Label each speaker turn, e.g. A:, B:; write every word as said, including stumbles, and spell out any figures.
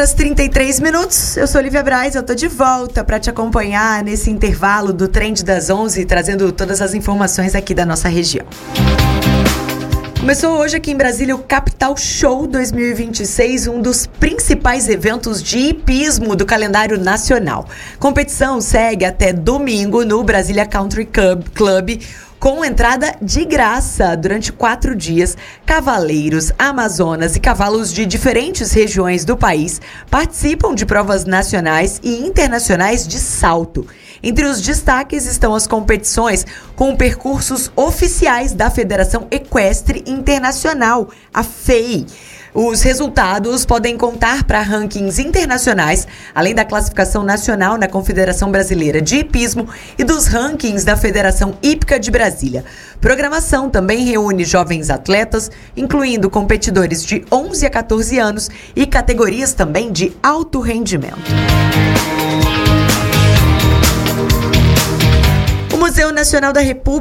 A: Às trinta e três minutos, eu sou Lívia Braz, eu tô de volta para te acompanhar nesse intervalo do Trend das onze, trazendo todas as informações aqui da nossa região. Começou hoje aqui em Brasília o Capital Show dois mil e vinte e seis, um dos principais eventos de hipismo do calendário nacional. Competição segue até domingo no Brasília Country Club, Club com entrada de graça durante quatro dias. Cavaleiros, amazonas e cavalos de diferentes regiões do país participam de provas nacionais e internacionais de salto. Entre os destaques estão as competições com percursos oficiais da Federação Equestre Internacional, a F E I. Os resultados podem contar para rankings internacionais, além da classificação nacional na Confederação Brasileira de Hipismo e dos rankings da Federação Hípica de Brasília. Programação também reúne jovens atletas, incluindo competidores de onze a quatorze anos e categorias também de alto rendimento. O Museu Nacional da República